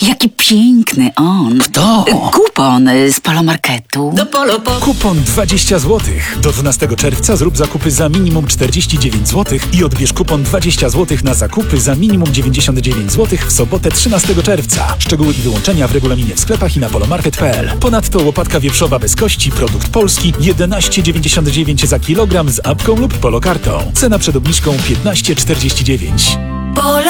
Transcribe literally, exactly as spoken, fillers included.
Jaki piękny on. Kto? Kupon z Polomarketu. Do Polo po... Kupon dwadzieścia złotych. Do dwunastego czerwca zrób zakupy za minimum czterdzieści dziewięć złotych i odbierz kupon dwadzieścia złotych na zakupy za minimum dziewięćdziesiąt dziewięć złotych w sobotę trzynastego czerwca. Szczegóły i wyłączenia w regulaminie w sklepach i na polomarket kropka p l. Ponadto łopatka wieprzowa bez kości, produkt polski, jedenaście dziewięćdziesiąt dziewięć za kilogram z apką lub polokartą. Cena przed obniżką piętnaście czterdzieści dziewięć.